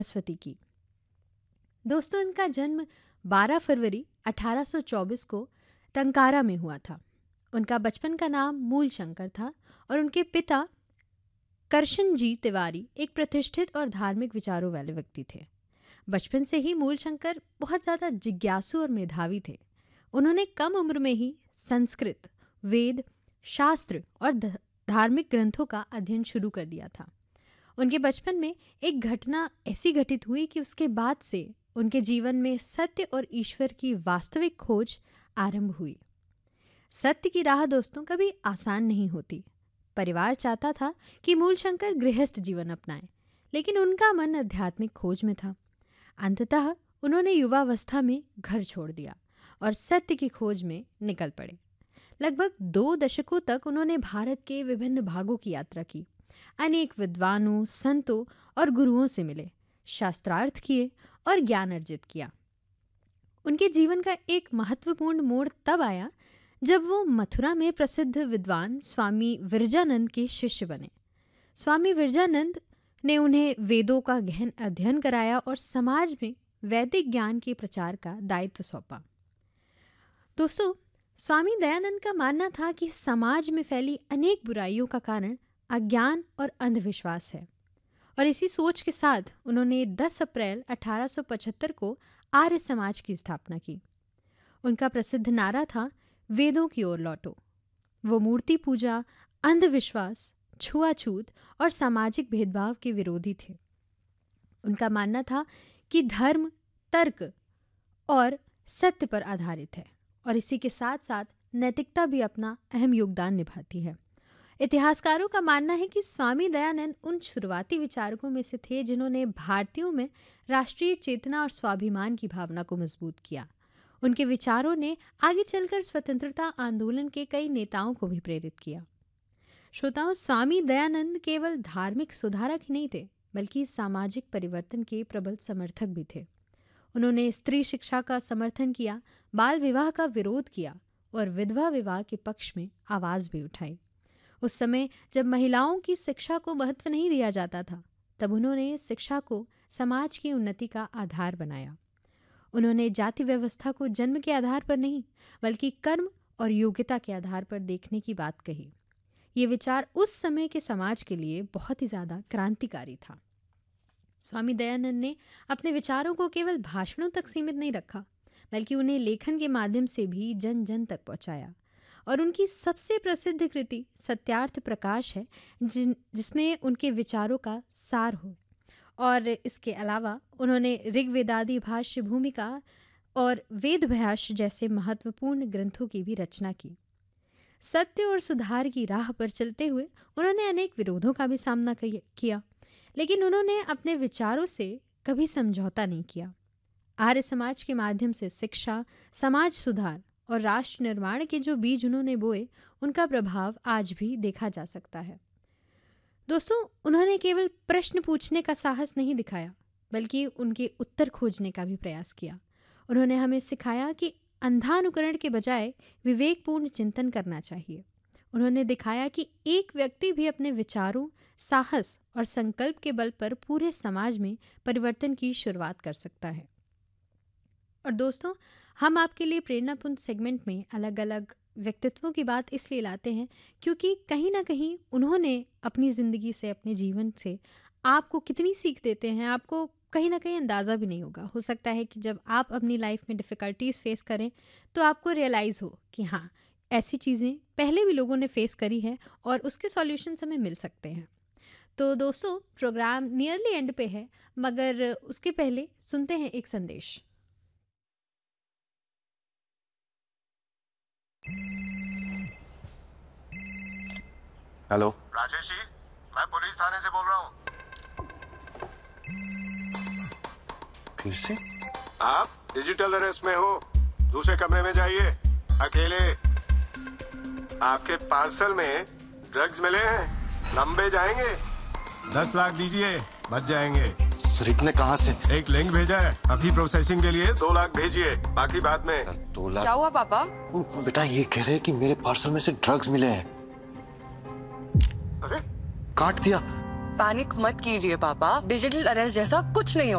सरस्वती की। दोस्तों, इनका जन्म 12 फरवरी 1824 को टंकारा में हुआ था। उनका बचपन का नाम मूलशंकर था और उनके पिता करशन जी तिवारी एक प्रतिष्ठित और धार्मिक विचारों वाले व्यक्ति थे। बचपन से ही मूलशंकर बहुत ज़्यादा जिज्ञासु और मेधावी थे। उन्होंने कम उम्र में ही संस्कृत, वेद, शास्त्र और धार्मिक ग्रंथों का अध्ययन शुरू कर दिया था। उनके बचपन में एक घटना ऐसी घटित हुई कि उसके बाद से उनके जीवन में सत्य और ईश्वर की वास्तविक खोज आरंभ हुई। सत्य की राह दोस्तों कभी आसान नहीं होती। परिवार चाहता था कि मूलशंकर गृहस्थ जीवन अपनाएं, लेकिन उनका मन आध्यात्मिक खोज में था। अंततः उन्होंने युवावस्था में घर छोड़ दिया और सत्य की खोज में निकल पड़े। लगभग 2 दशकों तक उन्होंने भारत के विभिन्न भागों की यात्रा की, अनेक विद्वानों, संतों और गुरुओं से मिले, शास्त्रार्थ किए और ज्ञान अर्जित किया। उनके जीवन का एक महत्वपूर्ण मोड़ तब आया जब वो मथुरा में प्रसिद्ध विद्वान स्वामी विरजानंद के शिष्य बने। स्वामी विरजानंद ने उन्हें वेदों का गहन अध्ययन कराया और समाज में वैदिक ज्ञान के प्रचार का दायित्व सौंपा। दोस्तों, स्वामी दयानंद का मानना था कि समाज में फैली अनेक बुराइयों का कारण अज्ञान और अंधविश्वास है, और इसी सोच के साथ उन्होंने 10 अप्रैल 1875 को आर्य समाज की स्थापना की। उनका प्रसिद्ध नारा था, वेदों की ओर लौटो। वो मूर्ति पूजा, अंधविश्वास, छुआछूत और सामाजिक भेदभाव के विरोधी थे। उनका मानना था कि धर्म तर्क और सत्य पर आधारित है और इसी के साथ साथ नैतिकता भी अपना अहम योगदान निभाती है। इतिहासकारों का मानना है कि स्वामी दयानंद उन शुरुआती विचारकों में से थे जिन्होंने भारतीयों में राष्ट्रीय चेतना और स्वाभिमान की भावना को मजबूत किया। उनके विचारों ने आगे चलकर स्वतंत्रता आंदोलन के कई नेताओं को भी प्रेरित किया। श्रोताओं, स्वामी दयानंद केवल धार्मिक सुधारक ही नहीं थे, बल्कि सामाजिक परिवर्तन के प्रबल समर्थक भी थे। उन्होंने स्त्री शिक्षा का समर्थन किया, बाल विवाह का विरोध किया और विधवा विवाह के पक्ष में आवाज़ भी उठाई। उस समय जब महिलाओं की शिक्षा को महत्व नहीं दिया जाता था, तब उन्होंने शिक्षा को समाज की उन्नति का आधार बनाया। उन्होंने जाति व्यवस्था को जन्म के आधार पर नहीं, बल्कि कर्म और योग्यता के आधार पर देखने की बात कही। ये विचार उस समय के समाज के लिए बहुत ही ज़्यादा क्रांतिकारी था। स्वामी दयानंद ने अपने विचारों को केवल भाषणों तक सीमित नहीं रखा, बल्कि उन्हें लेखन के माध्यम से भी जन जन तक पहुंचाया। और उनकी सबसे प्रसिद्ध कृति सत्यार्थ प्रकाश है, जिसमें उनके विचारों का सार हो। और इसके अलावा उन्होंने ऋग्वेदादि भाष्य भूमिका और वेद भाष्य जैसे महत्वपूर्ण ग्रंथों की भी रचना की। सत्य और सुधार की राह पर चलते हुए उन्होंने अनेक विरोधों का भी सामना किया, लेकिन उन्होंने अपने विचारों से कभी समझौता नहीं किया। आर्य समाज के माध्यम से शिक्षा, समाज सुधार और राष्ट्र निर्माण के जो बीज उन्होंने बोए, उनका प्रभाव आज भी देखा जा सकता है। दोस्तों, उन्होंने केवल प्रश्न पूछने का साहस नहीं दिखाया, बल्कि उनके उत्तर खोजने का भी प्रयास किया। उन्होंने हमें सिखाया कि अंधानुकरण के बजाय विवेकपूर्ण चिंतन करना चाहिए। उन्होंने दिखाया कि एक व्यक्ति भी अपने विचारों, साहस और संकल्प के बल पर पूरे समाज में परिवर्तन की शुरुआत कर सकता है। और दोस्तों, हम आपके लिए प्रेरणापूर्ण सेगमेंट में अलग अलग व्यक्तित्वों की बात इसलिए लाते हैं क्योंकि कहीं ना कहीं उन्होंने अपनी ज़िंदगी से, अपने जीवन से आपको कितनी सीख देते हैं, आपको कहीं ना कहीं अंदाज़ा भी नहीं होगा। हो सकता है कि जब आप अपनी लाइफ में डिफ़िकल्टीज़ फेस करें तो आपको रियलाइज़ हो कि हाँ, ऐसी चीज़ें पहले भी लोगों ने फेस करी है और उसके सॉल्यूशंस हमें मिल सकते हैं। तो दोस्तों, प्रोग्राम नियरली एंड पे है, मगर उसके पहले सुनते हैं एक संदेश। हेलो राजेश जी, मैं पुलिस थाने से बोल रहा हूँ। फिर से? आप डिजिटल अरेस्ट में हो, दूसरे कमरे में जाइए, अकेले। आपके पार्सल में ड्रग्स मिले हैं, लंबे जाएंगे। 10 लाख दीजिए, बच जाएंगे। सर, इतने कहाँ से? एक लिंक भेजा है, अभी प्रोसेसिंग के लिए 2 लाख भेजिए, बाकी बाद में। सर, 2 लाख? क्या हुआ पापा? बेटा, ये कह रहे हैं कि मेरे पार्सल में से ड्रग्स मिले हैं। अरे, काट दिया। पैनिक मत कीजिए पापा, डिजिटल अरेस्ट जैसा कुछ नहीं